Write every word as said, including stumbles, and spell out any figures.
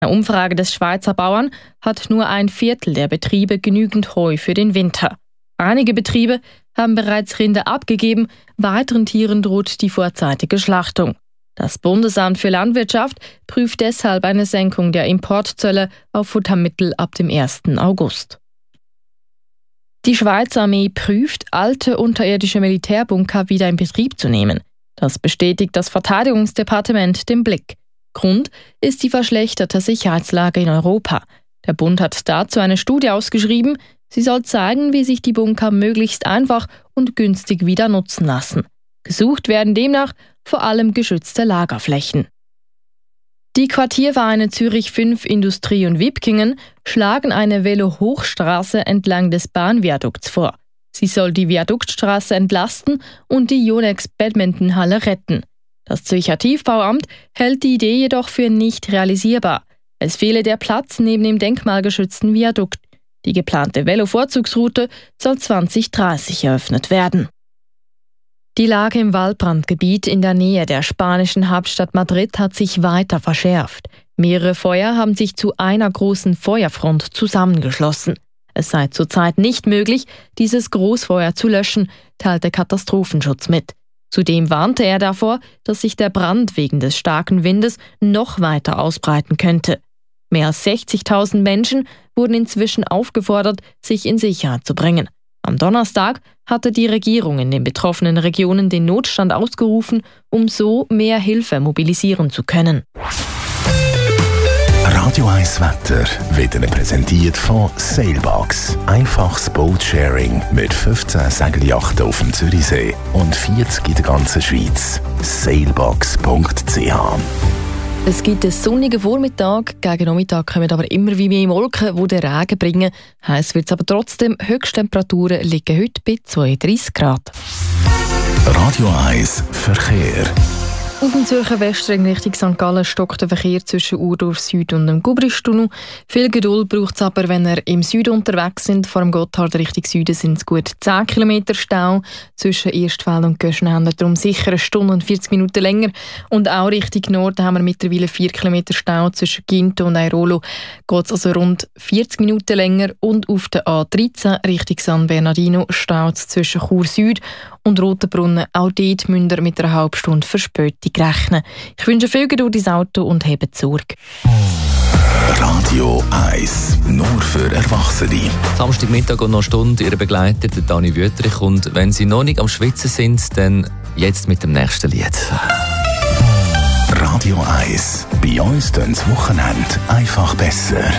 Eine Umfrage des Schweizer Bauern hat nur ein Viertel der Betriebe genügend Heu für den Winter. Einige Betriebe haben bereits Rinder abgegeben, weiteren Tieren droht die vorzeitige Schlachtung. Das Bundesamt für Landwirtschaft prüft deshalb eine Senkung der Importzölle auf Futtermittel ab dem ersten August. Die Schweizer Armee prüft, alte unterirdische Militärbunker wieder in Betrieb zu nehmen. Das bestätigt das Verteidigungsdepartement dem Blick. Grund ist die verschlechterte Sicherheitslage in Europa. Der Bund hat dazu eine Studie ausgeschrieben. Sie soll zeigen, wie sich die Bunker möglichst einfach und günstig wieder nutzen lassen. Gesucht werden demnach vor allem geschützte Lagerflächen. Die Quartiervereine Zürich fünf, Industrie und Wipkingen schlagen eine Velo-Hochstraße entlang des Bahnviadukts vor. Sie soll die Viaduktstraße entlasten und die Yonex-Badmintonhalle retten. Das Zürcher Tiefbauamt hält die Idee jedoch für nicht realisierbar. Es fehle der Platz neben dem denkmalgeschützten Viadukt. Die geplante Velo-Vorzugsroute soll zwanzig dreißig eröffnet werden. Die Lage im Waldbrandgebiet in der Nähe der spanischen Hauptstadt Madrid hat sich weiter verschärft. Mehrere Feuer haben sich zu einer großen Feuerfront zusammengeschlossen. Es sei zurzeit nicht möglich, dieses Großfeuer zu löschen, teilt der Katastrophenschutz mit. Zudem warnte er davor, dass sich der Brand wegen des starken Windes noch weiter ausbreiten könnte. Mehr als sechzigtausend Menschen wurden inzwischen aufgefordert, sich in Sicherheit zu bringen. Am Donnerstag hatte die Regierung in den betroffenen Regionen den Notstand ausgerufen, um so mehr Hilfe mobilisieren zu können. Radio eins Wetter wird Ihnen präsentiert von Sailbox. Einfaches Boatsharing mit fünfzehn Segelyachten auf dem Zürichsee und vierzig in der ganzen Schweiz. sailbox punkt c h. Es gibt einen sonnigen Vormittag, gegen Nachmittag kommen aber immer wie mehr Wolken, die den Regen bringen. Heiß wird es aber trotzdem. Höchsttemperaturen liegen heute bei zweiunddreissig Grad. Radio eins Verkehr. Auf dem Zürcher Westring Richtung Sankt Gallen stockt der Verkehr zwischen Urdorf Süd und dem Gubristunnel. Viel Geduld braucht es aber, wenn ihr im Süden unterwegs sind. Vor dem Gotthard Richtung Süden sind es gut zehn Kilometer Stau. Zwischen Erstfeld und Göschen haben wir darum sicher eine Stunde und vierzig Minuten länger. Und auch Richtung Norden haben wir mittlerweile vier Kilometer Stau. Zwischen Ginto und Airolo geht es also rund vierzig Minuten länger. Und auf der A dreizehn Richtung San Bernardino staut es zwischen Chur Süd und Rotenbrunnen. Auch dort müsst ihr mit einer halben Stunde Verspätung rechnen. Ich wünsche viel Geduld ins Auto und hebt Sorge. Radio eins, nur für Erwachsene. Samstagmittag und noch eine Stunde Ihre Begleiter, der Dani Wüttrich. Und wenn Sie noch nicht am Schwitzen sind, dann jetzt mit dem nächsten Lied. Radio eins, bei uns tönt's Wochenende einfach besser.